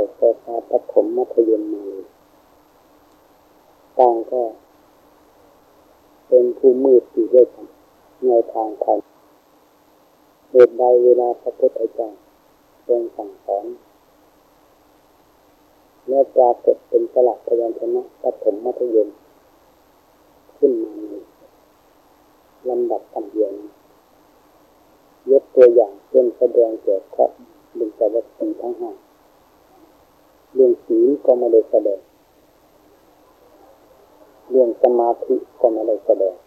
แต่ประถมมัธยมมาเลยต่างก็เป็นผู้มืดอยู่ด้วยกันในทางธรรมเหตุใดเวลาพระพุทธเจ้าทรงสั่งสอนเมื่อปรากฏเป็นสลักพยัญชนะประถมมัธยมขึ้นมาในลำดับกันเดียวยกตัวอย่างเช่นแสดงเกี่ยวกับเรื่องจักรวาลทั้งห้าเรื่องศีลก็ไม่ได้แสดงเรื่องสมาธิก็ไม่ได้แสดง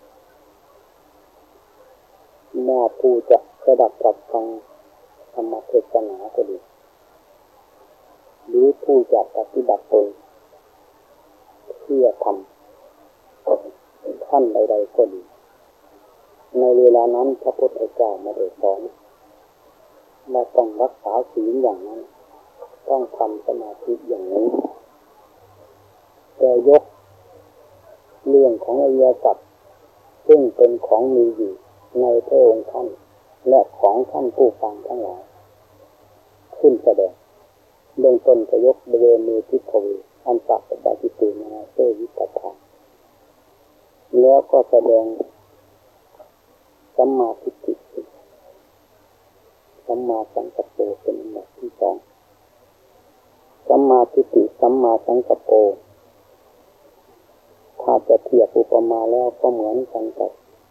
เมื่อผู้จะสดับตรับฟังธรรมเทศนาก็ดีหรือผู้จะปฏิบัติตนเพื่อทำขั้นใดๆก็ดีในเวลานั้นพระพุทธเจ้าไม่ได้สอนมาต้องรักษาศีลอย่างนั้นต้องทำสมาธิอย่างนี้แต่ยกเรื่องของอริยสัจซึ่งเป็นของมีอยู่ในพระองค์ท่านและของท่านผู้ฟังทั้งหลายขึ้นแสดงเบื้องต้นจะยกบริเวณมือทิพวีอันตัปปะจิตุนาเสวิปัฏฐานแล้วก็แสดงสัมมาทิฏฐิสัมมาสังกัปโปเป็นอันดับที่สองสัมมาทิฏฐิสัมมาสังกัปโปถ้าจะเทียบอุปมาแล้วก็เหมือนกันกับ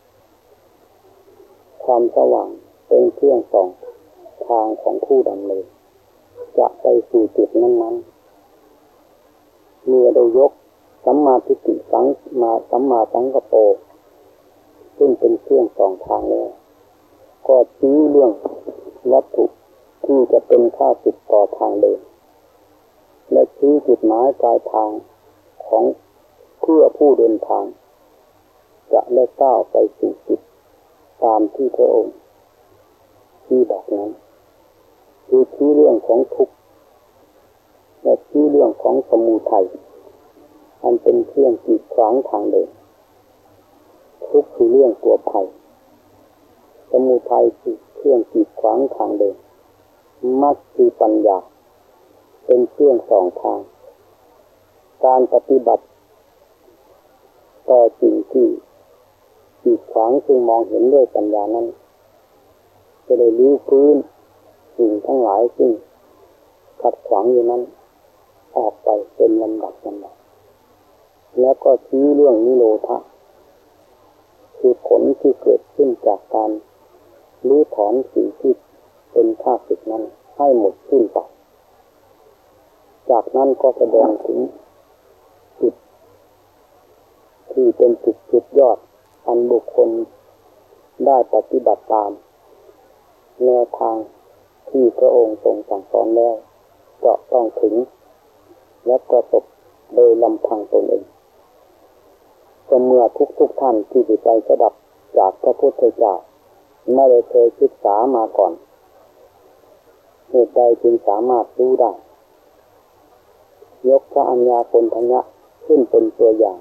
ความสว่างเป็นเครื่องส่องทางของผู้ดำเนินจะไปสู่จุดนั้นๆเมื่อเรายกสัมมาทิฏฐิสัมมาสังกัปโปซึ่งเป็นเครื่องส่องทางแล้วก็ชี้เรื่องวัตถุที่จะเป็นข้าศึกต่อทางเดินและชี้จุดหมายปลายทางของเพื่อผู้เดินทางจะได้ก้าวไปสู่จุดตามที่พระองค์ชี้บอกนั้นคือชี้เรื่องของทุกข์และชี้เรื่องของสมุทัยอันเป็นเครื่องกีดขวางทางเดินทุกข์คือเรื่องตัวภัยสมุทัยคือเครื่องกีดขวางทางเดินมรรคคือปัญญาเป็นเครื่องส่องทางการปฏิบัติต่อสิ่งที่กีดขวางซึ่งมองเห็นด้วยปัญญานั้นจะได้ลื้อฟื้นสิ่งทั้งหลายซึ่งขัดขวางอยู่นั้นออกไปเป็นลำดับแล้วก็ชี้เรื่องนิโรธะคือผลที่เกิดขึ้นจากการลื้อถอนสิ่งที่เป็นข้าศึกนั้นให้หมดสิ้นไปจากนั้นก็แสดงถึงจุดที่เป็นจุดยอดอันบุคคลได้ปฏิบัติตามแนวทางที่พระองค์ทรงสั่งสอนแล้วจะต้องถึงและประสบโดยลำพังตนเองก็เมื่อทุกท่านที่ไปสดับจากพระพุทธเจ้าไม่ได้เคยศึกษามาก่อนเหตุใดจึงสามารถรู้ได้ยกพระอัญญาโกณฑัญญะขึ้นเป็นตัวอย่าง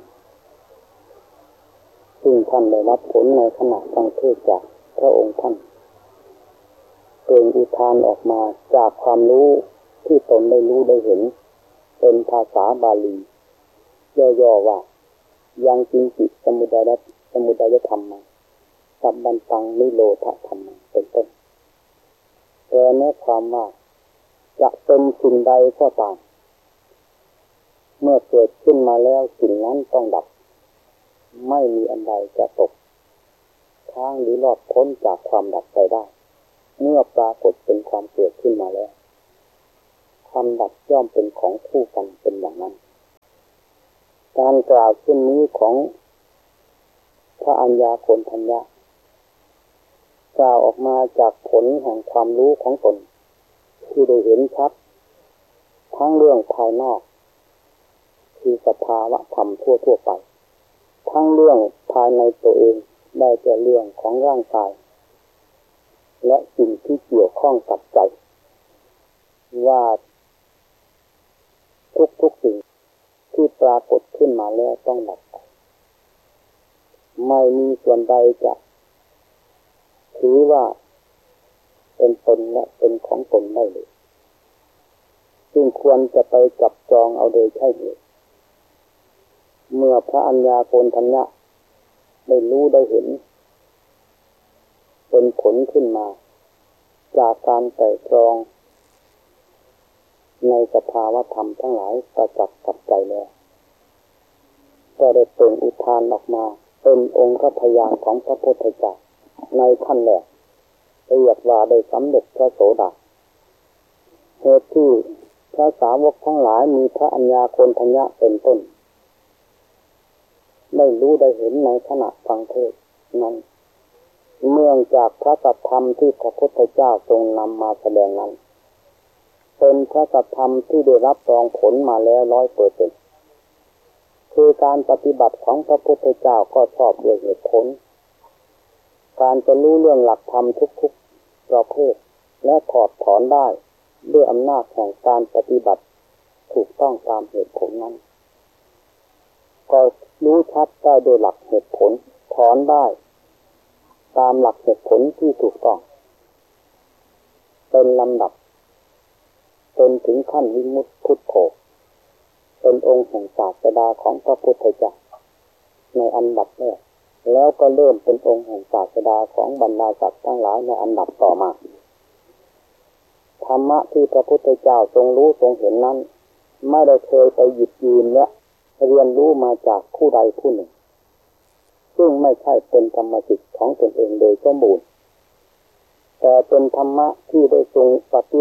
ซึ่งท่านได้รับผลในขณะฟังเทศน์จากพระองค์ท่านเกิดอุทานออกมาจากความรู้ที่ตนได้รู้ได้เห็นเป็นภาษาบาลีย่อๆว่ายังกินจิสมุทัยธรรมะสัพพันตังนิโรธธรรมะเป็นต้นแต่ในความว่าจะเป็นสิ่งใดก็ตามเมื่อเกิดขึ้นมาแล้วสิ่งนั้นต้องดับไม่มีอันใดจะตกค้างหรือรอดพ้นจากความดับไปได้เมื่อปรากฏเป็นความเกิดขึ้นมาแล้วความดับย่อมเป็นของคู่กันเป็นอย่างนั้นการกล่าวเช่นนี้ของพระอัญญาโกณฑัญญะกล่าวออกมาจากผลแห่งความรู้ของตนที่ได้เห็นชัดทั้งเรื่องภายนอกคือสภาวะธรรมทั่วไปทั้งเรื่องภายในตัวเองได้แก่เรื่องของร่างกายและสิ่งที่เกี่ยวข้องกับใจว่าทุกสิ่งที่ปรากฏขึ้นมาแล้วต้องดับไปไม่มีส่วนใดจะถือว่าเป็นตนและเป็นของตนได้เลยจึงควรจะไปจับจองเอาโดยใช่เหตุเมื่อพระอัญญาโกณทัญญะได้รู้ได้เห็นเป็นผลขึ้นมาจากการไตร่ตรองในสภาวธรรมทั้งหลายประจักษ์กับใจแล้วก็ได้เปล่งอุทานออกมาเป็นองค์พยานของพระพุทธเจ้าในขั้นแรกเรียกว่าได้สำเร็จพระโสดาเหตุที่พระสาวกทั้งหลายมีพระอัญญาโกณทัญญะเป็นต้นได้รู้ได้เห็นในขณะฟังเทศน์นั้นเนื่องจากพระสัทธรรมที่พระพุทธเจ้าทรงนำมาแสดงนั้นเป็นพระสัทธรรมที่ได้รับรองผลมาแล้ว 100%คือการปฏิบัติของพระพุทธเจ้าก็ชอบด้วยเหตุผลการจะรู้เรื่องหลักธรรมทุกๆประเภทและถอดถอนได้ด้วยอำนาจแห่งการปฏิบัติถูกต้องตามเหตุผลนั้นก็รู้ชัดได้โดยหลักเหตุผลถอนได้ตามหลักเหตุผลที่ถูกต้องเป็นลำดับจนถึงขั้นวิมุตติพุทโธเป็นองค์แห่งศาสดาของพระพุทธเจ้าในอันดับแรกแล้วก็เริ่มเป็นองค์แห่งศาสดาของบรรดาสัตว์ทั้งหลายในอันดับต่อมาธรรมะที่พระพุทธเจ้าทรงรู้ทรงเห็นนั้นไม่ได้เคยไปหยิบยืมและเรียนรู้มาจากผู้ใดผู้หนึ่งซึ่งไม่ใช่เป็นกรรมสิทธิ์ของตนเองโดยสมบูรณ์แต่เป็นธรรมะที่ได้ทรงปฏิ